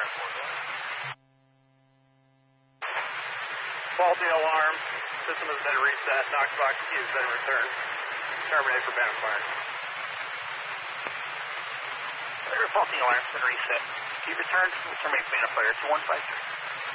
Faulty alarm. System has been reset. Knoxbox key has been returned. Terminate for band fire. Faulty alarm has been reset. Key returned. Terminate band fire. 2153.